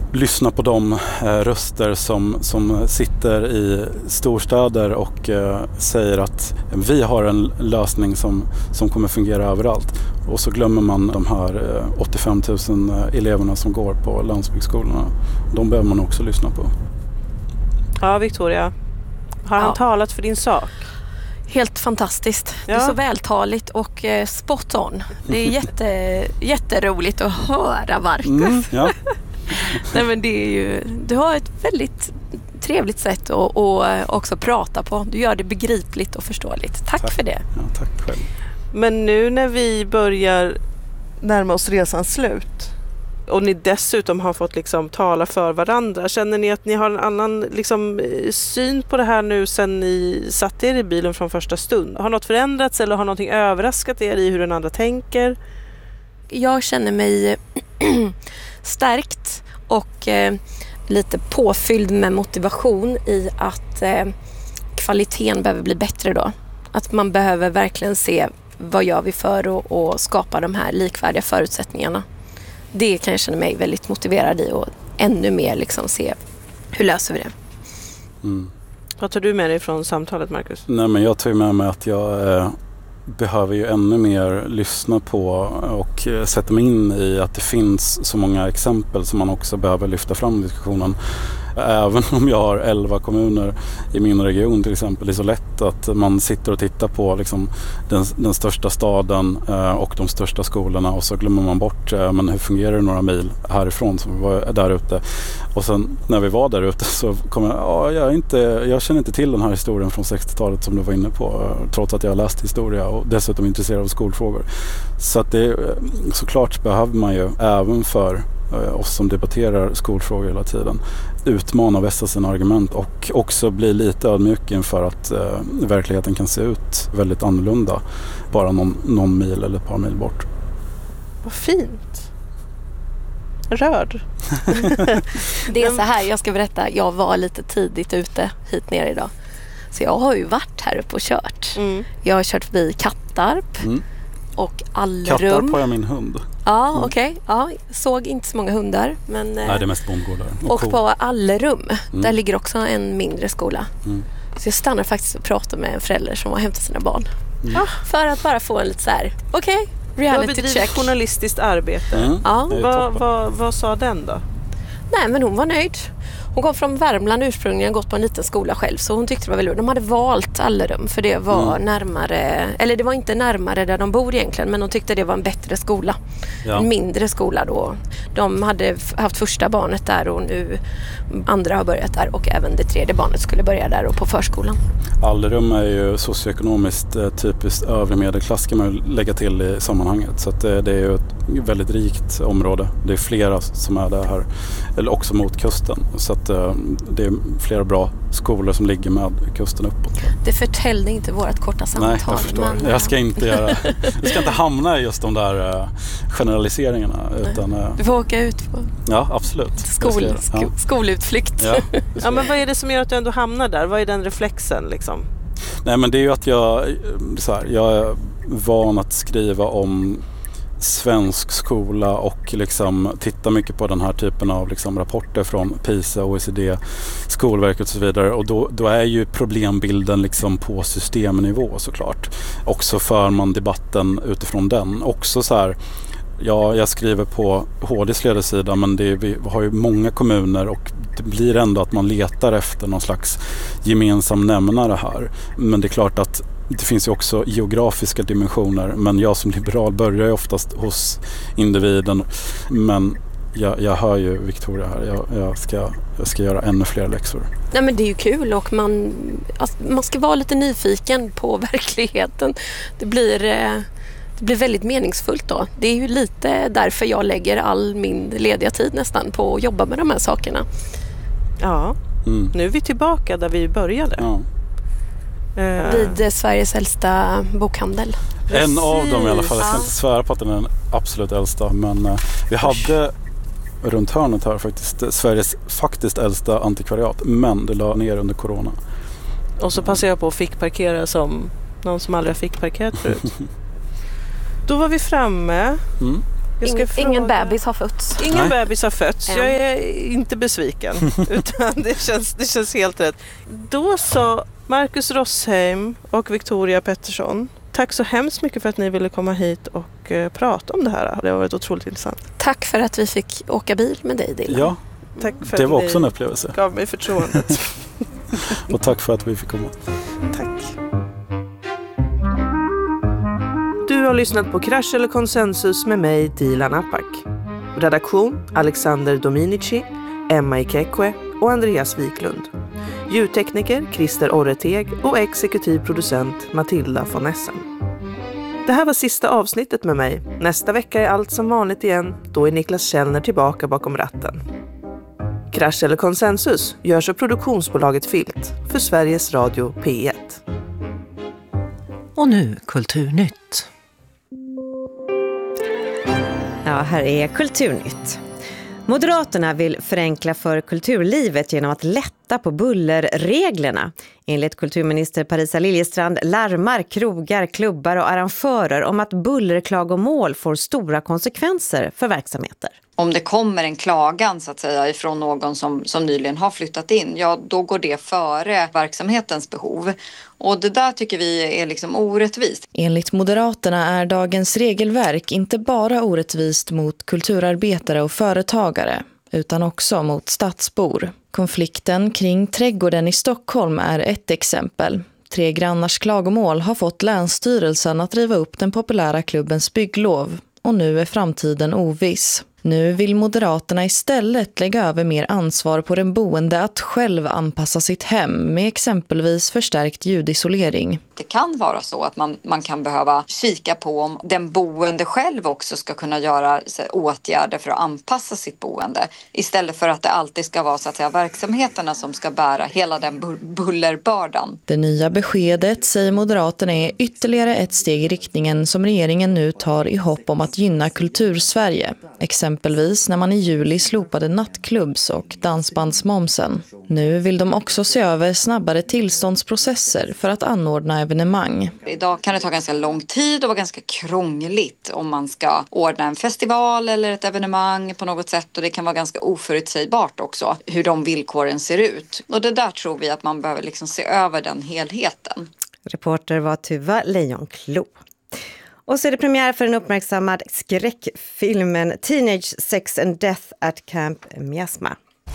lyssna på de röster som sitter i storstäder och säger att vi har en lösning som kommer fungera överallt. Och så glömmer man de här 85 000 eleverna som går på landsbygdsskolorna. De behöver man också lyssna på. Ja, Victoria. Har han talat för din sak? Helt fantastiskt. Det är så vältaligt och spot on. Det är jätteroligt att höra, Marcus. Ja. Nej, men det är ju, du har ett väldigt trevligt sätt att också prata på. Du gör det begripligt och förståeligt. Tack för det. Ja, tack själv. Men nu när vi börjar närma oss resans slut och ni dessutom har fått liksom tala för varandra, känner ni att ni har en annan liksom syn på det här nu sen ni satt er i bilen från första stund? Har något förändrats eller har någonting överraskat er i hur den andra tänker? Jag känner mig stärkt och lite påfylld med motivation i att kvaliteten behöver bli bättre då. Att man behöver verkligen se vad gör vi för att skapa de här likvärdiga förutsättningarna. Det kan jag känna mig väldigt motiverad i och ännu mer liksom se hur löser vi det. Vad tar du med dig från samtalet, Marcus? Nej, men jag tar med mig att jag behöver ju ännu mer lyssna på och sätta mig in i att det finns så många exempel som man också behöver lyfta fram i diskussionen. Även om jag har 11 kommuner i min region till exempel, det är så lätt att man sitter och tittar på liksom den största staden och de största skolorna och så glömmer man bort men hur fungerar det några mil härifrån som vi var där ute. Och sen när vi var där ute så kom jag känner inte till den här historien från 60-talet som du var inne på, trots att jag har läst historia och dessutom är intresserad av skolfrågor. Så att såklart behöver man ju även för oss som debatterar skolfrågor hela tiden utmana och vässa sina argument och också bli lite ödmjuk inför att verkligheten kan se ut väldigt annorlunda bara någon mil eller ett par mil bort. Vad fint. Rörd. Det är så här, jag ska berätta, jag var lite tidigt ute hit ner idag. Så jag har ju varit här uppe och kört. Jag har kört förbi Kattarp och Allerum. Kattarp har jag min hund. Ja, okej. Ja, såg inte så många hundar. Men, nej, det är mest bondgårdar. Och på Allerum, där ligger också en mindre skola. Så jag stannade faktiskt och pratade med en förälder som var och hämtade sina barn. För att bara få en lite så här, reality check. Journalistiskt arbete. Vad sa den då? Nej, men hon var nöjd. Hon kom från Värmland ursprungligen, gått på en liten skola själv, så hon tyckte det var väldigt. De hade valt Allerum för det var närmare, eller det var inte närmare där de bor egentligen, men de tyckte det var en bättre skola. En mindre skola då. De hade haft första barnet där och nu andra har börjat där och även det tredje barnet skulle börja där och på förskolan. Allerum är ju socioekonomiskt typiskt övre medelklass kan man lägga till i sammanhanget, så att det är ju ett väldigt rikt område. Det är flera som är där här, eller också mot kusten, så att det är flera bra skolor som ligger med kusten uppåt. Det förtällde inte vårt korta samtal. Nej, jag förstår. Men, jag ska inte hamna i just de där generaliseringarna. Utan, du får åka ut på absolut. Skolutflykt. Ja, men vad är det som gör att du ändå hamnar där? Vad är den reflexen liksom? Nej, men det är ju att jag är van att skriva om svensk skola och liksom titta mycket på den här typen av liksom rapporter från PISA, OECD, Skolverket och så vidare, och då är ju problembilden liksom på systemnivå såklart. Också för man debatten utifrån den. Också så här, jag skriver på HDs ledarsida, men vi har ju många kommuner och det blir ändå att man letar efter någon slags gemensam nämnare här. Men det är klart att det finns ju också geografiska dimensioner, men jag som liberal börjar ju oftast hos individen. Men jag hör ju Victoria här, jag ska göra ännu fler läxor. Nej, men det är ju kul och man ska vara lite nyfiken på verkligheten. Det blir väldigt meningsfullt då. Det är ju lite därför jag lägger all min lediga tid nästan på att jobba med de här sakerna. Ja, nu är vi tillbaka där vi började. Ja. Vid Sveriges äldsta bokhandel. En av dem i alla fall. Jag ska inte svära på att den är den absolut äldsta, men vi hade runt hörnet här faktiskt Sveriges faktiskt äldsta antikvariat, men det la ner under corona. Och så passade jag på att fick parkera som någon som aldrig fick parkerat förut. Då var vi framme Ingen bebis har fötts. Ingen bebis har fötts. Jag är inte besviken. Utan det känns helt rätt. Då så, Marcus Rossheim och Victoria Pettersson. Tack så hemskt mycket för att ni ville komma hit och prata om det här. Det har varit otroligt intressant. Tack för att vi fick åka bil med dig, Dilan. Ja, tack för det att var också en upplevelse. Gav mig förtroendet. Och tack för att vi fick komma. Tack. Du har lyssnat på Krasch eller konsensus med mig, Dilan Apak. Redaktion Alexander Dominici, Emma Ikekwe och Andreas Wiklund. Ljudtekniker Christer Orreteg och exekutiv producent Matilda von Essen. Det här var sista avsnittet med mig. Nästa vecka är allt som vanligt igen. Då är Niklas Källner tillbaka bakom ratten. Krasch eller konsensus görs av produktionsbolaget Filt för Sveriges Radio P1. Och nu Kulturnytt. Ja, här är Kulturnytt. Moderaterna vill förenkla för kulturlivet genom att lätta på bullerreglerna. Enligt kulturminister Parisa Liljestrand larmar krogar, klubbar och arrangörer om att bullerklagomål får stora konsekvenser för verksamheter. Om det kommer en klagan så att säga ifrån någon som nyligen har flyttat in, ja då går det före verksamhetens behov. Och det där tycker vi är liksom orättvist. Enligt Moderaterna är dagens regelverk inte bara orättvist mot kulturarbetare och företagare, utan också mot stadsbor. Konflikten kring trädgården i Stockholm är ett exempel. 3 grannars klagomål har fått Länsstyrelsen att riva upp den populära klubbens bygglov, och nu är framtiden oviss. Nu vill Moderaterna istället lägga över mer ansvar på den boende att själv anpassa sitt hem med exempelvis förstärkt ljudisolering. Det kan vara så att man kan behöva kika på om den boende själv också ska kunna göra åtgärder för att anpassa sitt boende. Istället för att det alltid ska vara så att säga verksamheterna som ska bära hela den bullerbördan. Det nya beskedet, säger Moderaterna, är ytterligare ett steg i riktningen som regeringen nu tar i hopp om att gynna Kultursverige. Exempelvis när man i juli slopade nattklubbs- och dansbandsmomsen. Nu vill de också se över snabbare tillståndsprocesser för att anordna evenemang. Idag kan det ta ganska lång tid och vara ganska krångligt om man ska ordna en festival eller ett evenemang på något sätt. Och det kan vara ganska oförutsägbart också hur de villkoren ser ut. Och det där tror vi att man behöver liksom se över den helheten. Reporter var Tuva Lejonklo. Och så är det premiär för den uppmärksammad skräckfilmen Teenage Sex and Death at Camp Miasma.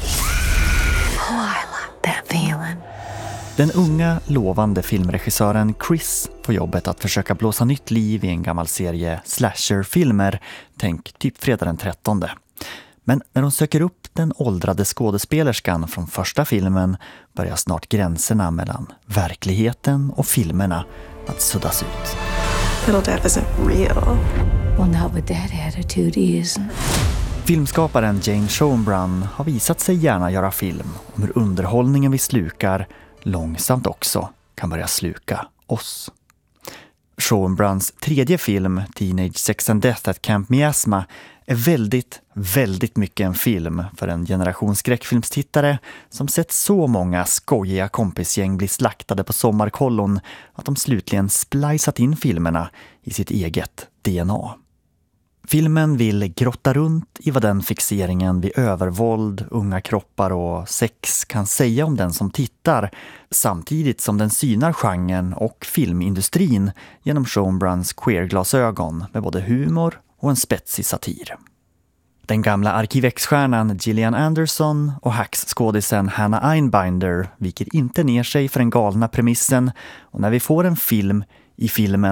Oh, I love that feeling. Den unga, lovande filmregissören Chris får jobbet att försöka blåsa nytt liv i en gammal serie slasherfilmer, tänk typ fredag den 13. Men när de söker upp den åldrade skådespelerskan från första filmen börjar snart gränserna mellan verkligheten och filmerna att suddas ut. Little death isn't real. Well, not with that attitude is. Filmskaparen Jane Schoenbrunn har visat sig gärna göra film om hur underhållningen vi slukar långsamt också kan börja sluka oss. Schoenbrunns tredje film, Teenage Sex and Death at Camp Miasma, är väldigt mycket en film för en generation skräckfilmstittare som sett så många skojiga kompisgäng bli slaktade på sommarkollon att de slutligen splicat in filmerna i sitt eget DNA. Filmen vill grotta runt i vad den fixeringen vid övervåld, unga kroppar och sex kan säga om den som tittar, samtidigt som den synar genren och filmindustrin genom Schoenbrunns queerglasögon med både humor och en spetsig satir. Den gamla Arkivex-stjärnan Gillian Anderson och Hacks-skådisen Hannah Einbinder viker inte ner sig för den galna premissen, och när vi får en film i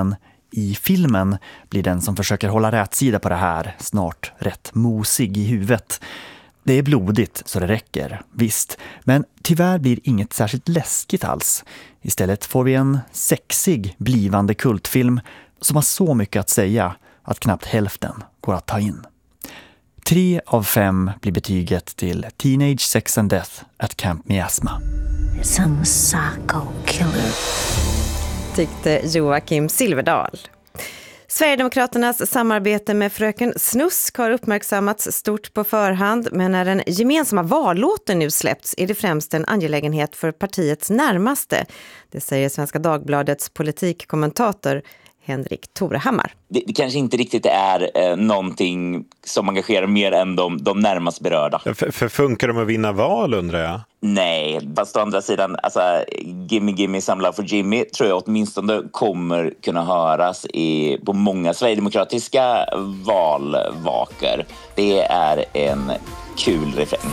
filmen blir den som försöker hålla rätsida på det här snart rätt mosig i huvudet. Det är blodigt så det räcker, visst, men tyvärr blir inget särskilt läskigt alls. Istället får vi en sexig blivande kultfilm som har så mycket att säga att knappt hälften går att ta in. 3 av 5 blir betyget till Teenage Sex and Death at Camp Miasma. Some psycho killer. Tyckte Joakim Silverdal. Sverigedemokraternas samarbete med Fröken Snusk har uppmärksammats stort på förhand, men när den gemensamma vallåten nu släppts är det främst en angelägenhet för partiets närmaste. Det säger Svenska Dagbladets politikkommentator Henrik Torehammar. Det kanske inte riktigt är någonting som engagerar mer än de närmast berörda. För funkar de att vinna val, undrar jag? Nej, fast å andra sidan, alltså Gimme samla för Jimmy tror jag åtminstone kommer kunna höras på många sverigedemokratiska valvakor. Det är en kul refräng.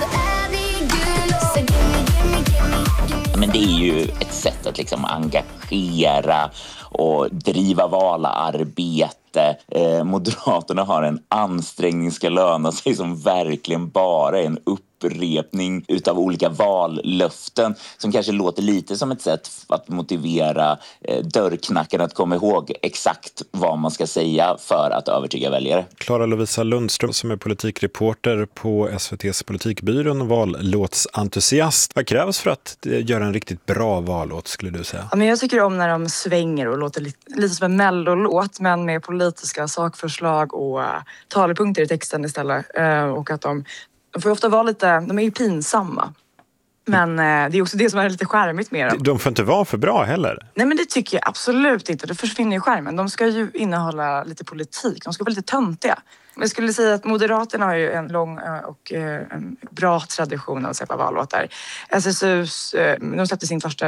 Men det är ju ett sätt att liksom engagera och driva valarbete. Moderaterna har en ansträngning ska löna sig som verkligen bara är en upprepning utav olika vallöften som kanske låter lite som ett sätt att motivera dörrknackaren att komma ihåg exakt vad man ska säga för att övertyga väljare. Klara Lovisa Lundström som är politikreporter på SVT:s politikbyrån och vallåtsentusiast. Vad krävs för att göra en riktigt bra vallåt, skulle du säga? Ja, men jag tycker om när de svänger och låter lite som en mellolåt, men med politiska sakförslag och talepunkter i texten istället. Och att de får ofta vara lite, de är ju pinsamma. Men det är också det som är lite charmigt med dem. De får inte vara för bra heller. Nej, men det tycker jag absolut inte. Det försvinner ju skärmen. De ska ju innehålla lite politik. De ska vara lite töntiga. Men jag skulle säga att Moderaterna har ju en lång och en bra tradition av att släppa vallåtar. SSUs, de släppte sin första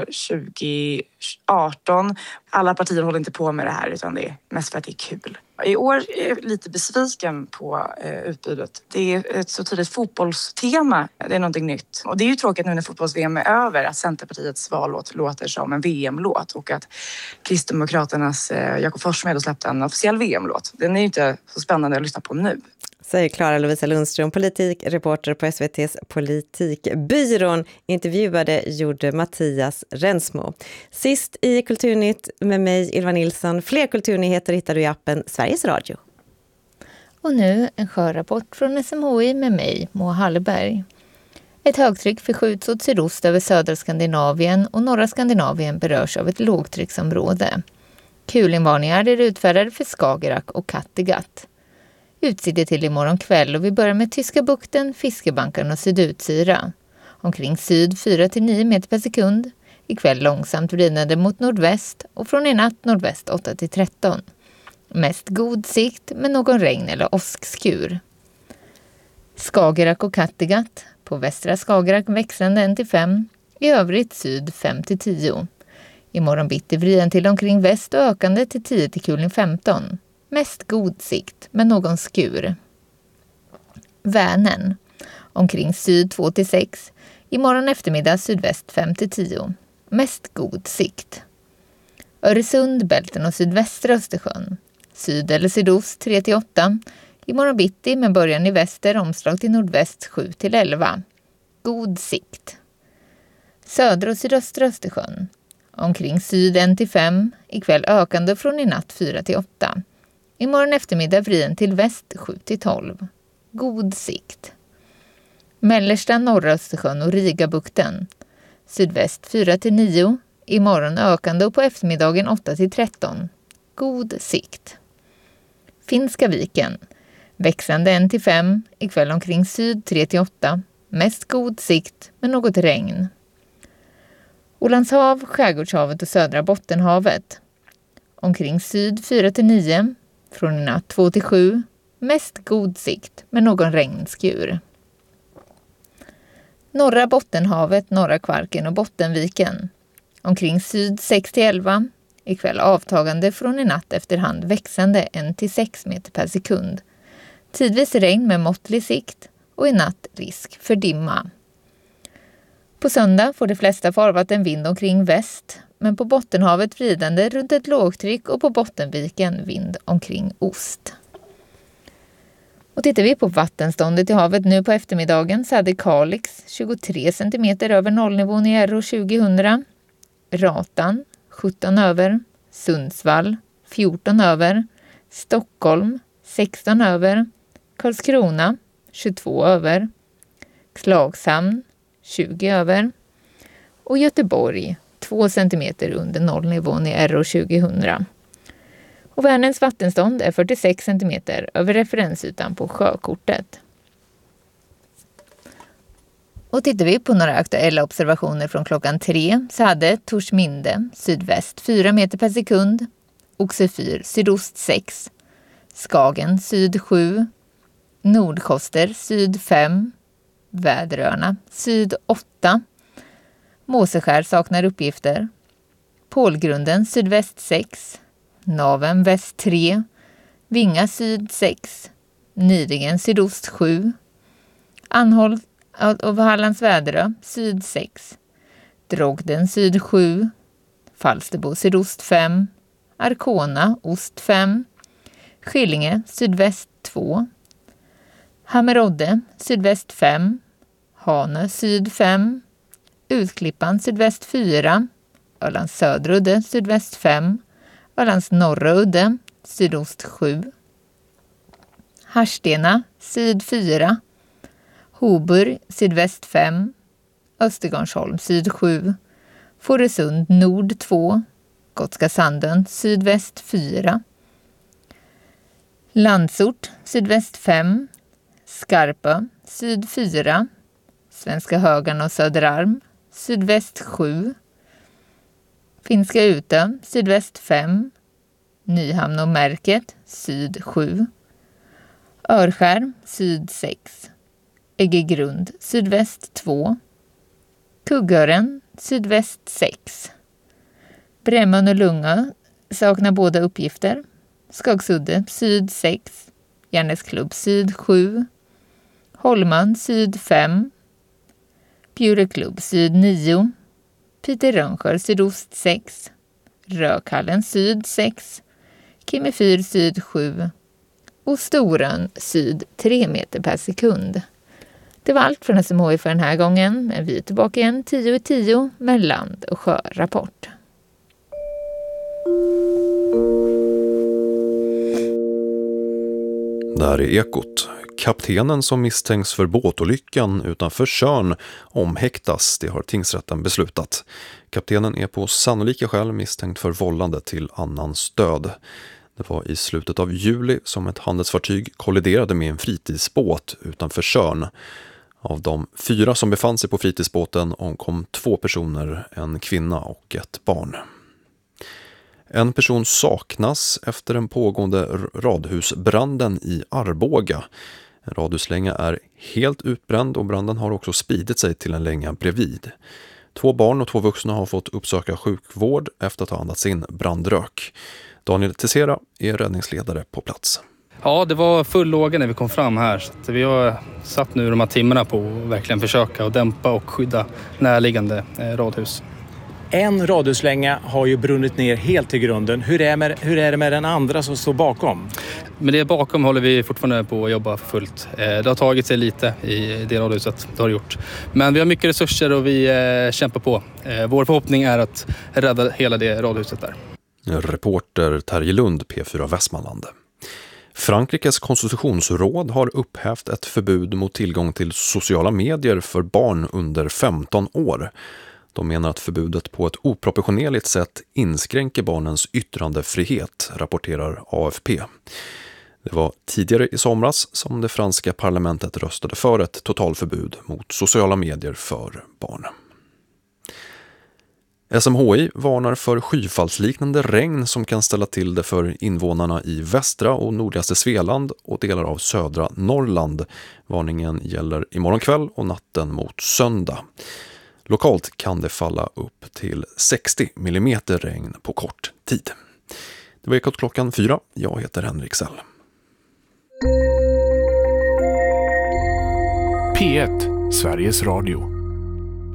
2018. Alla partier håller inte på med det här, utan det är mest för att det är kul. I år är jag lite besviken på utbudet. Det är ett så tydligt fotbollstema. Det är någonting nytt. Och det är ju tråkigt nu när fotbolls-VM är över att Centerpartiets vallåt låter som en VM-låt och att Kristdemokraternas Jakob Forssmed släppte en officiell VM-låt. Den är ju inte så spännande att lyssna på nu. Säger Klara Lovisa Lundström, politikreporter på SVT:s politikbyrån. Intervjuade gjorde Mattias Rensmo. Sist i Kulturnytt med mig, Ylva Nilsson. Fler kulturnyheter hittar du i appen Sveriges Radio. Och nu en sjörapport från SMHI med mig, Moa Hallberg. Ett högtryck förskjuts åt sydost över södra Skandinavien och norra Skandinavien berörs av ett lågtrycksområde. Kulinvarningar är utfärdade för Skagerrak och Kattegatt. Utsikter till imorgon kväll och vi börjar med Tyska bukten, Fiskebanken och Sydutsyra. Omkring syd 4-9 meter per sekund. Ikväll långsamt vridande mot nordväst och från i natt nordväst 8-13. Mest god sikt med någon regn eller åskskur. Skagerrak och Kattegatt. På västra Skagerrak växande 1-5. I övrigt syd 5-10. Imorgon bitti vriden till omkring väst och ökande till 10 till kuling 15. Mest god sikt med någon skur. Vänern. Omkring syd 2-6. Imorgon eftermiddag sydväst 5-10. Mest god sikt. Öresund, Bälten och sydvästra Östersjön. Syd eller sydost 3-8. Imorgon bitti med början i väster omslag till nordväst 7-11. God sikt. Södra och sydöstra Östersjön. Omkring syd 1-5. Ikväll ökande från i natt 4-8. Imorgon eftermiddag vriden till väst 7-12. God sikt. Mellersta norra Östersjön och Rigabukten. Sydväst 4-9. Imorgon ökande och på eftermiddagen 8-13. God sikt. Finska viken. Växande 1-5. Ikväll omkring syd 3-8. Mest god sikt med något regn. Ålandshav, Skärgårdshavet och södra Bottenhavet. Omkring syd 4-9. Från i natt 2-7. Mest god sikt med någon regnskur. Norra Bottenhavet, norra Kvarken och Bottenviken. Omkring syd 6-11. Ikväll avtagande från i natt efterhand växande 1-6 meter per sekund. Tidvis regn med måttlig sikt och i natt risk för dimma. På söndag får de flesta farvatten vind omkring väst, men på Bottenhavet vridande runt ett lågtryck och på Bottenviken vind omkring ost. Och tittar vi på vattenståndet i havet nu på eftermiddagen så hade Kalix 23 cm över nollnivån i RO 2000, Ratan 17 över, Sundsvall 14 över, Stockholm 16 över, Karlskrona 22 över, Klagshamn 20 över och Göteborg 2 cm under nollnivån i RO 2000. Och Vänerns vattenstånd är 46 cm över referensytan på sjökortet. Och tittar vi på några aktuella observationer från klockan 3 så hade Torsminde sydväst 4 meter per sekund, Oxefyr sydost 6, Skagen syd 7, Nordkoster syd 5, Väderöarna syd 8, Måseskär saknar uppgifter, Pålgrunden sydväst 6, Naven väst 3, Vinga syd 6, Nidingen sydost 7, Anholt och Hallands Väderö syd 6, Drogden syd 7, Falsterbo sydost 5, Arkona ost 5, Skillinge sydväst 2, Hammerodde sydväst 5, Hanö syd 5, Utklippan sydväst 4, Ölands söderudde sydväst 5, Ölands norra udde sydost 7, Harstena syd 4, Hoburg sydväst 5, Östergarnsholm syd 7, Fårösund nord 2, Gotska Sandön sydväst 4, Landsort sydväst 5, Skarpö syd 4, Svenska Högarn och Söderarm sydväst 7, Finska Utö sydväst 5, Nyhamn och Märket syd 7, Örskär syd 6, Äggegrund sydväst 2, Kuggören sydväst 6, Brämön och Lungö saknar båda uppgifter, Skagsudde syd 6, Järnäsklubb syd 7, Holman syd 5, Bjureklubb syd 9, Peter Rönnskär sydost 6, Rökallen syd 6, Kimmefyr syd 7 och Storön syd 3 meter per sekund. Det var allt från SMHI för den här gången, men vi är tillbaka igen 10:10 med land- och sjörapport. Där är Ekot. Kaptenen som misstänks för båtolyckan utanför Tjörn omhäktas, det har tingsrätten beslutat. Kaptenen är på sannolika skäl misstänkt för vållande till annans död. Det var i slutet av juli som ett handelsfartyg kolliderade med en fritidsbåt utanför Tjörn. Av de 4 som befann sig på fritidsbåten omkom 2 personer, en kvinna och ett barn. En person saknas efter den pågående radhusbranden i Arboga. En radhuslänga är helt utbränd och branden har också spridit sig till en länga bredvid. 2 barn och 2 vuxna har fått uppsöka sjukvård efter att ha andats in brandrök. Daniel Tessera är räddningsledare på plats. Ja, det var full låga när vi kom fram här. Så vi har satt nu de här timmarna på att verkligen försöka att dämpa och skydda närliggande radhus. En radhuslänga har ju brunnit ner helt till grunden. Hur är det med den andra som står bakom? Men det bakom håller vi fortfarande på att jobba för fullt. Det har tagit sig lite i det radhuset, det har det gjort. Men vi har mycket resurser och vi kämpar på. Vår förhoppning är att rädda hela det radhuset där. Reporter Terje Lund, P4 Västmanland. Frankrikes konstitutionsråd har upphävt ett förbud mot tillgång till sociala medier för barn under 15 år. De menar att förbudet på ett oproportionerligt sätt inskränker barnens yttrandefrihet, rapporterar AFP. Det var tidigare i somras som det franska parlamentet röstade för ett totalförbud mot sociala medier för barn. SMHI varnar för skyfallsliknande regn som kan ställa till det för invånarna i västra och nordligaste Svealand och delar av södra Norrland. Varningen gäller imorgon kväll och natten mot söndag. Lokalt kan det falla upp till 60 mm regn på kort tid. Det var Ekot klockan 4. Jag heter Henrik Sell. P1, Sveriges Radio.